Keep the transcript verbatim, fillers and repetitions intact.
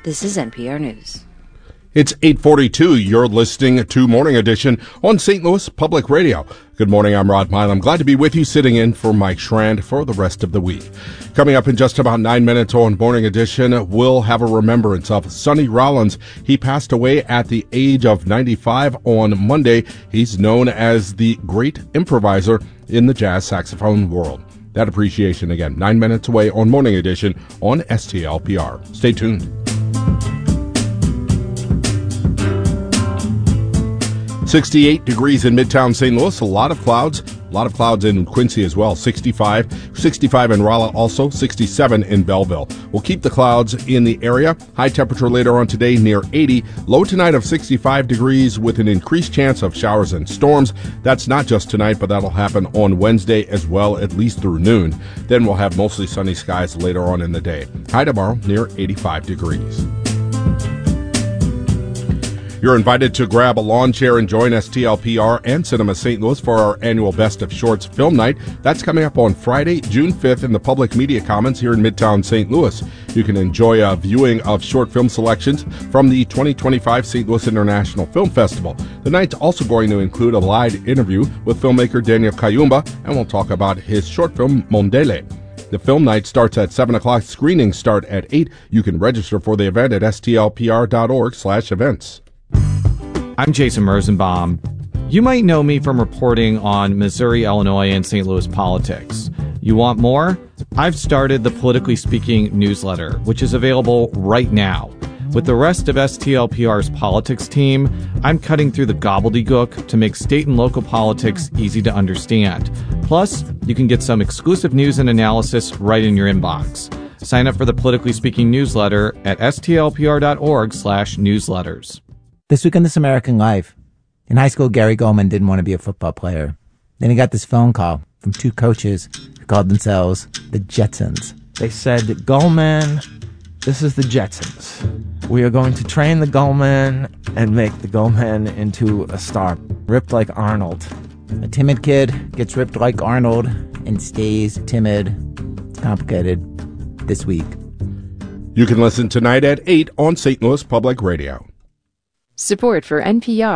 This is N P R News. It's eight forty-two. You're listening to Morning Edition on Saint Louis Public Radio. Good morning. I'm Rod Mile. I'm glad to be with you, sitting in for Mike Schrand for the rest of the week. Coming up in just about nine minutes on Morning Edition, we'll have a remembrance of Sonny Rollins. He passed away at the age of ninety-five on Monday. He's known as the great improviser in the jazz saxophone world. That appreciation again, nine minutes away on Morning Edition on S T L P R. Stay tuned. sixty-eight degrees in Midtown Saint Louis, a lot of clouds, a lot of clouds in Quincy as well, sixty-five, sixty-five in Rolla also, sixty-seven in Belleville. We'll keep the clouds in the area. High temperature later on today near eighty, low tonight of sixty-five degrees with an increased chance of showers and storms. That's not just tonight, but that'll happen on Wednesday as well, at least through noon. Then we'll have mostly sunny skies later on in the day. High tomorrow near eighty-five degrees. You're invited to grab a lawn chair and join S T L P R and Cinema Saint Louis for our annual Best of Shorts film night. That's coming up on Friday, June fifth in the Public Media Commons here in Midtown Saint Louis. You can enjoy a viewing of short film selections from the twenty twenty-five Saint Louis International Film Festival. The night's also going to include a live interview with filmmaker Daniel Kayumba, and we'll talk about his short film Mondele. The film night starts at seven o'clock. Screenings start at eight. You can register for the event at S T L P R dot org slash events. I'm Jason Rosenbaum. You might know me from reporting on Missouri, Illinois, and Saint Louis politics. You want more? I've started the Politically Speaking newsletter, which is available right now. With the rest of S T L P R's politics team, I'm cutting through the gobbledygook to make state and local politics easy to understand. Plus, you can get some exclusive news and analysis right in your inbox. Sign up for the Politically Speaking newsletter at S T L P R dot org slash newsletters. This week on This American Life, in high school, Gary Goldman didn't want to be a football player. Then he got this phone call from two coaches who called themselves the Jetsons. They said, Goldman, this is the Jetsons. We are going to train the Goldman and make the Goldman into a star, ripped like Arnold. A timid kid gets ripped like Arnold and stays timid. It's complicated. This week. You can listen tonight at eight on Saint Louis Public Radio. Support for N P R